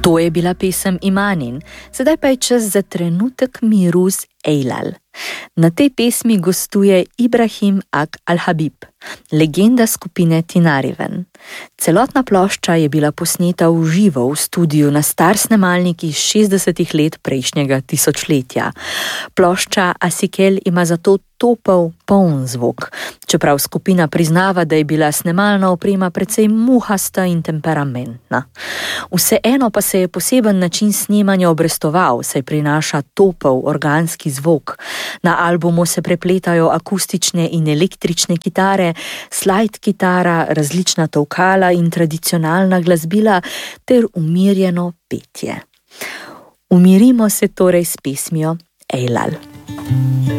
To je bila pesem Imanin, sedaj pa je čas za trenutek miru z Eylal. Na tej pesmi gostuje Ibrahim Ag Al-Habib, legenda skupine Tinariwen. Celotna plošča je bila posneta v živo v studiu na star snemalnik iz 60 let prejšnjega tisočletja. Plošča Asikel ima zato topel, poln zvok, čeprav skupina priznava, da je bila snemalna oprema precej muhasta in temperamentna. Vseeno pa se je poseben način snemanja obrestoval, saj prinaša topel, organski zvok. Na albumu se prepletajo akustične in električne kitare, slide kitara, različna tolkala in tradicionalna glasbila ter umirjeno petje. Umirimo se torej s pesmijo Eylal.